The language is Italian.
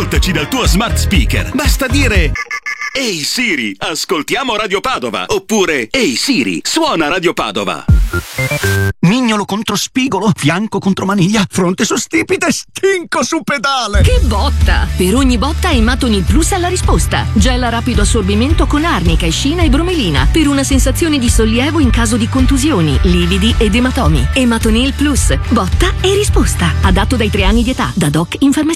Ascoltaci dal tuo smart speaker. Basta dire: ehi Siri, ascoltiamo Radio Padova. Oppure: ehi Siri, suona Radio Padova. Mignolo contro spigolo, fianco contro maniglia, fronte su stipite, stinco su pedale. Che botta! Per ogni botta Ematonil Plus ha la risposta. Gel a rapido assorbimento con arnica, escina e bromelina per una sensazione di sollievo in caso di contusioni, lividi ed ematomi. Ematonil Plus, botta e risposta. Adatto dai 3 anni di età, da doc in farmacia.